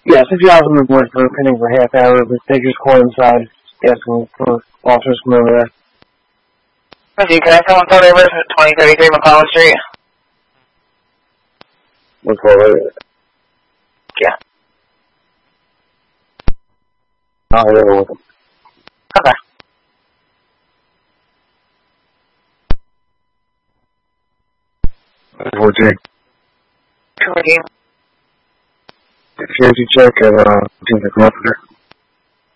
Yes, if you have them aboard for pending for half hour, but they just call inside asking for officers to come over there. Okay, can I someone call over to 2033 McCollum Street? We'll call it. Yeah. I'll head over with them. Okay. We'll take. Sure, Security check and, seems like an officer.